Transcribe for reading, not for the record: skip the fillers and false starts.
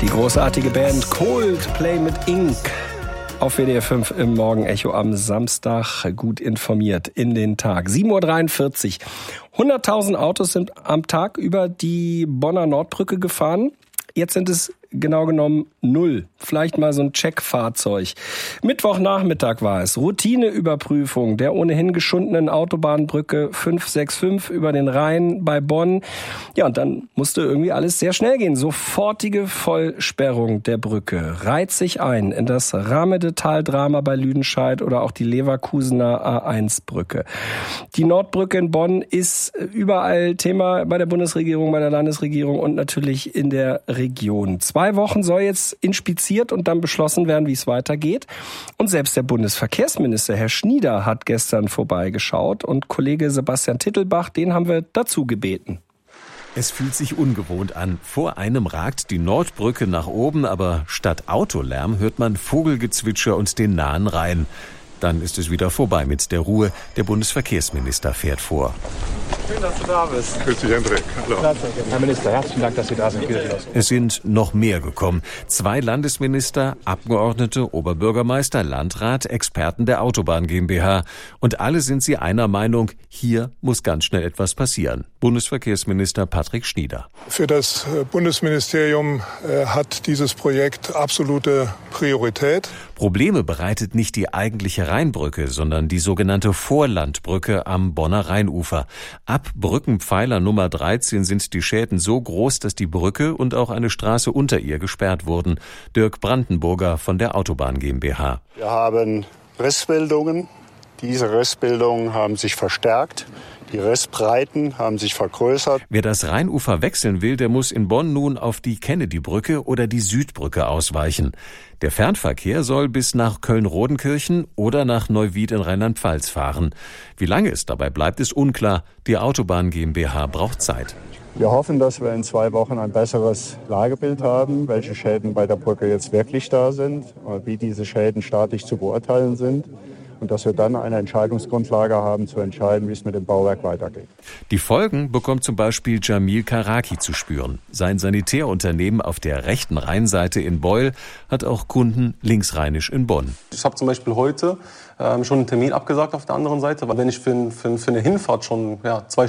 Die großartige Band Coldplay mit Ink. Auf WDR 5 im Morgenecho am Samstag, gut informiert in den Tag. 7.43 Uhr. 100.000 Autos sind am Tag über die Bonner Nordbrücke gefahren. Jetzt sind es genau genommen 0. Vielleicht mal so ein Checkfahrzeug. Mittwochnachmittag war es. Routineüberprüfung der ohnehin geschundenen Autobahnbrücke 565 über den Rhein bei Bonn. Ja, und dann musste irgendwie alles sehr schnell gehen. Sofortige Vollsperrung der Brücke reiht sich ein in das Ramede-Tal-Drama bei Lüdenscheid oder auch die Leverkusener A1-Brücke. Die Nordbrücke in Bonn ist überall Thema bei der Bundesregierung, bei der Landesregierung und natürlich in der Region. 2 Wochen soll jetzt inspiziert und dann beschlossen werden, wie es weitergeht. Und selbst der Bundesverkehrsminister, Herr Schnieder, hat gestern vorbeigeschaut. Und Kollege Sebastian Tittelbach, den haben wir dazu gebeten. Es fühlt sich ungewohnt an. Vor einem ragt die Nordbrücke nach oben, aber statt Autolärm hört man Vogelgezwitscher und den nahen Rhein. Dann ist es wieder vorbei mit der Ruhe. Der Bundesverkehrsminister fährt vor. Schön, dass du da bist. Grüß dich, Hendrik. Hallo. Herr Minister, herzlichen Dank, dass Sie da sind. Es sind noch mehr gekommen. 2 Landesminister, Abgeordnete, Oberbürgermeister, Landrat, Experten der Autobahn GmbH. Und alle sind sie einer Meinung, hier muss ganz schnell etwas passieren. Bundesverkehrsminister Patrick Schnieder. Für das Bundesministerium hat dieses Projekt absolute Priorität. Probleme bereitet nicht die eigentliche Rheinbrücke, sondern die sogenannte Vorlandbrücke am Bonner Rheinufer. Ab Brückenpfeiler Nummer 13 sind die Schäden so groß, dass die Brücke und auch eine Straße unter ihr gesperrt wurden. Dirk Brandenburger von der Autobahn GmbH. Wir haben Rissbildungen. Diese Rissbildungen haben sich verstärkt. Die Rissbreiten haben sich vergrößert. Wer das Rheinufer wechseln will, der muss in Bonn nun auf die Kennedy-Brücke oder die Südbrücke ausweichen. Der Fernverkehr soll bis nach Köln-Rodenkirchen oder nach Neuwied in Rheinland-Pfalz fahren. Wie lange es dabei bleibt, ist unklar. Die Autobahn GmbH braucht Zeit. Wir hoffen, dass wir in 2 Wochen ein besseres Lagebild haben, welche Schäden bei der Brücke jetzt wirklich da sind, wie diese Schäden staatlich zu beurteilen sind. Und dass wir dann eine Entscheidungsgrundlage haben, zu entscheiden, wie es mit dem Bauwerk weitergeht. Die Folgen bekommt zum Beispiel Jamil Karaki zu spüren. Sein Sanitärunternehmen auf der rechten Rheinseite in Beul hat auch Kunden linksrheinisch in Bonn. Ich habe zum Beispiel heute schon einen Termin abgesagt auf der anderen Seite, weil wenn ich für eine Hinfahrt schon 2